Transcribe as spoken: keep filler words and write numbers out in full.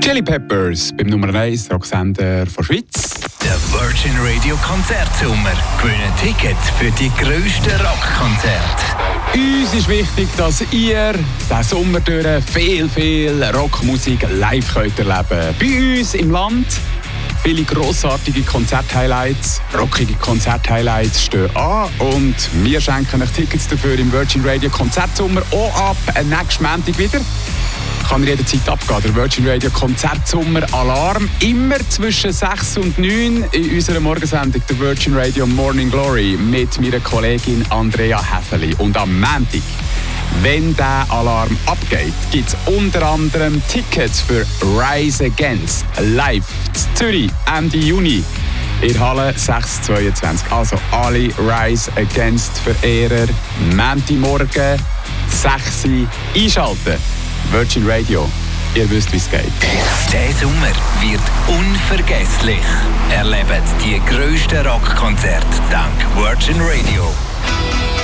Chili Peppers beim Nummer eins Rocksender von Schweiz. Der Virgin Radio Konzertsommer. Gewinnen Tickets für die grössten Rockkonzerte. Uns ist wichtig, dass ihr diesen Sommer durch viel, viel Rockmusik live könnt erleben könnt. Bei uns im Land viele grossartige Konzert-Highlights, rockige Konzert-Highlights stehen an und wir schenken euch Tickets dafür im Virgin Radio Konzertsommer auch ab nächsten Montag wieder. Kann jederzeit abgehen. Der Virgin Radio Konzertsommer Alarm. Immer zwischen sechs und neun in unserer Morgensendung der Virgin Radio Morning Glory mit meiner Kollegin Andrea Häfeli. Und am Montag, wenn der Alarm abgeht, gibt es unter anderem Tickets für Rise Against live in Zürich Ende Juni in der Halle sechs zweiundzwanzig. Also alle Rise Against Verehrer, Montagmorgen sechs einschalten. Virgin Radio, ihr wisst, wie es geht. Der Sommer wird unvergesslich. Erlebt die grössten Rockkonzerte dank Virgin Radio.